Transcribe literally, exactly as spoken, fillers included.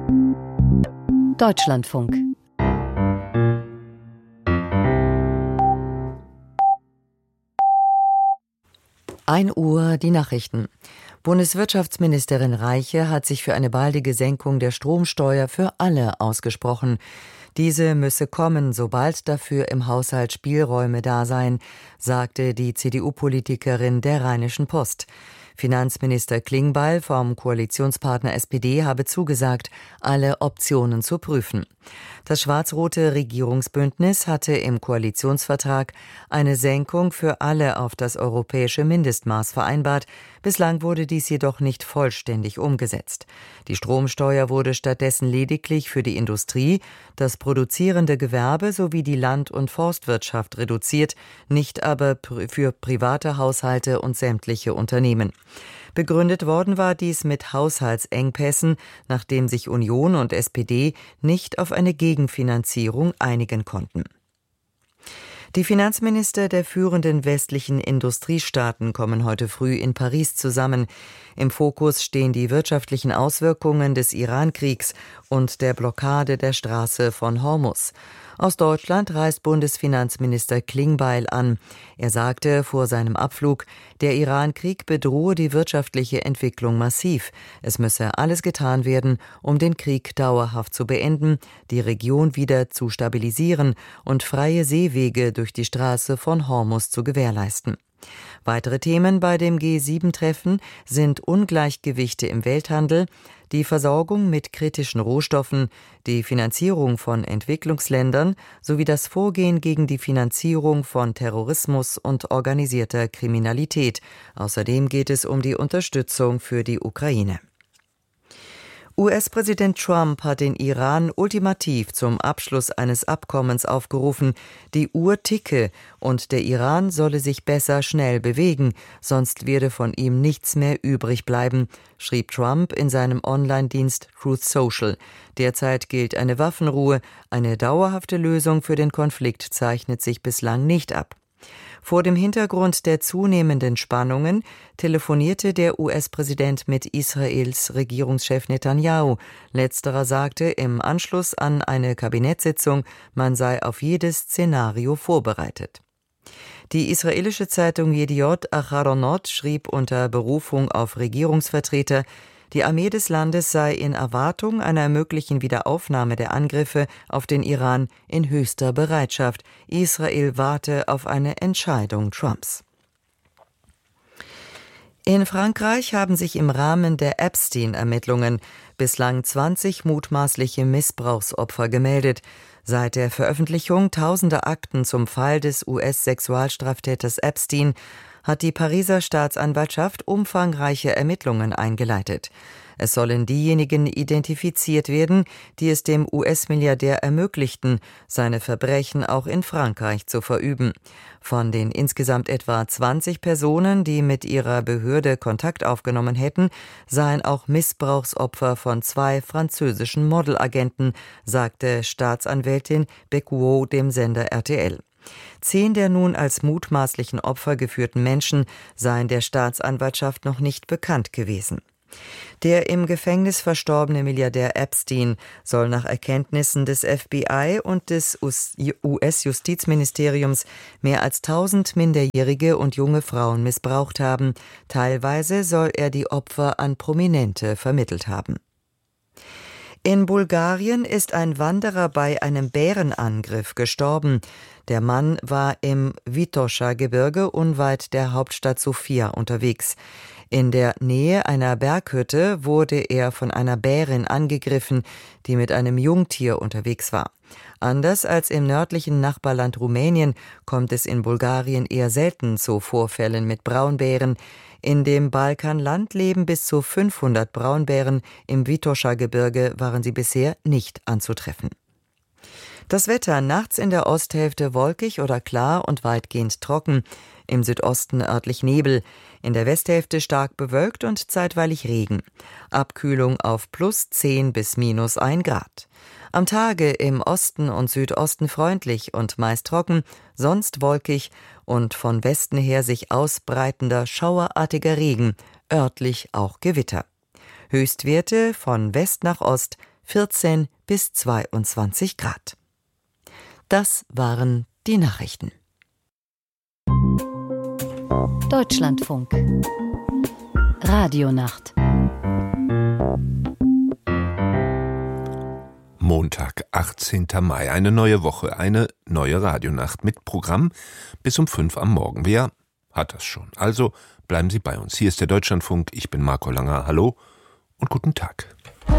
Deutschlandfunk. ein Uhr die Nachrichten. Bundeswirtschaftsministerin Reiche hat sich für eine baldige Senkung der Stromsteuer für alle ausgesprochen. Diese müsse kommen, sobald dafür im Haushalt Spielräume da seien, sagte die C D U-Politikerin der Rheinischen Post. Finanzminister Klingbeil vom Koalitionspartner S P D habe zugesagt, alle Optionen zu prüfen. Das schwarz-rote Regierungsbündnis hatte im Koalitionsvertrag eine Senkung für alle auf das europäische Mindestmaß vereinbart. Bislang wurde dies jedoch nicht vollständig umgesetzt. Die Stromsteuer wurde stattdessen lediglich für die Industrie, das produzierende Gewerbe sowie die Land- und Forstwirtschaft reduziert, nicht aber für private Haushalte und sämtliche Unternehmen. Begründet worden war dies mit Haushaltsengpässen, nachdem sich Union und S P D nicht auf eine Gegenfinanzierung einigen konnten. Die Finanzminister der führenden westlichen Industriestaaten kommen heute früh in Paris zusammen. Im Fokus stehen die wirtschaftlichen Auswirkungen des Iran-Kriegs und der Blockade der Straße von Hormuz. Aus Deutschland reist Bundesfinanzminister Klingbeil an. Er sagte vor seinem Abflug, der Iran-Krieg bedrohe die wirtschaftliche Entwicklung massiv. Es müsse alles getan werden, um den Krieg dauerhaft zu beenden, die Region wieder zu stabilisieren und freie Seewege durch die Straße von Hormuz zu gewährleisten. Weitere Themen bei dem G sieben Treffen sind Ungleichgewichte im Welthandel, die Versorgung mit kritischen Rohstoffen, die Finanzierung von Entwicklungsländern sowie das Vorgehen gegen die Finanzierung von Terrorismus und organisierter Kriminalität. Außerdem geht es um die Unterstützung für die Ukraine. U S-Präsident Trump hat den Iran ultimativ zum Abschluss eines Abkommens aufgerufen. Die Uhr ticke und der Iran solle sich besser schnell bewegen, sonst werde von ihm nichts mehr übrig bleiben, schrieb Trump in seinem Online-Dienst Truth Social. Derzeit gilt eine Waffenruhe. Eine dauerhafte Lösung für den Konflikt zeichnet sich bislang nicht ab. Vor dem Hintergrund der zunehmenden Spannungen telefonierte der U S-Präsident mit Israels Regierungschef Netanyahu. Letzterer sagte im Anschluss an eine Kabinettssitzung, man sei auf jedes Szenario vorbereitet. Die israelische Zeitung Yediot Acharonot schrieb unter Berufung auf Regierungsvertreter, die Armee des Landes sei in Erwartung einer möglichen Wiederaufnahme der Angriffe auf den Iran in höchster Bereitschaft. Israel warte auf eine Entscheidung Trumps. In Frankreich haben sich im Rahmen der Epstein-Ermittlungen bislang zwanzig mutmaßliche Missbrauchsopfer gemeldet. Seit der Veröffentlichung tausender Akten zum Fall des U S-Sexualstraftäters Epstein hat die Pariser Staatsanwaltschaft umfangreiche Ermittlungen eingeleitet. Es sollen diejenigen identifiziert werden, die es dem U S-Milliardär ermöglichten, seine Verbrechen auch in Frankreich zu verüben. Von den insgesamt etwa zwanzig Personen, die mit ihrer Behörde Kontakt aufgenommen hätten, seien auch Missbrauchsopfer von zwei französischen Modelagenten, sagte Staatsanwältin Becquot dem Sender R T L. Zehn der nun als mutmaßlichen Opfer geführten Menschen seien der Staatsanwaltschaft noch nicht bekannt gewesen. Der im Gefängnis verstorbene Milliardär Epstein soll nach Erkenntnissen des F B I und des U S-Justizministeriums mehr als tausend minderjährige und junge Frauen missbraucht haben. Teilweise soll er die Opfer an Prominente vermittelt haben. In Bulgarien ist ein Wanderer bei einem Bärenangriff gestorben. Der Mann war im Vitoscher Gebirge unweit der Hauptstadt Sofia unterwegs. In der Nähe einer Berghütte wurde er von einer Bärin angegriffen, die mit einem Jungtier unterwegs war. Anders als im nördlichen Nachbarland Rumänien kommt es in Bulgarien eher selten zu Vorfällen mit Braunbären. In dem Balkanland leben bis zu fünfhundert Braunbären, im Vitoscher Gebirge waren sie bisher nicht anzutreffen. Das Wetter nachts in der Osthälfte wolkig oder klar und weitgehend trocken, im Südosten örtlich Nebel, in der Westhälfte stark bewölkt und zeitweilig Regen. Abkühlung auf plus zehn bis minus ein Grad. Am Tage im Osten und Südosten freundlich und meist trocken, sonst wolkig und von Westen her sich ausbreitender schauerartiger Regen, örtlich auch Gewitter. Höchstwerte von West nach Ost vierzehn bis zweiundzwanzig Grad. Das waren die Nachrichten. Deutschlandfunk Radionacht. Montag, achtzehnter Mai, eine neue Woche, eine neue Radionacht mit Programm bis um fünf am Morgen. Wer hat das schon? Also bleiben Sie bei uns. Hier ist der Deutschlandfunk, ich bin Marco Langer, hallo und guten Tag.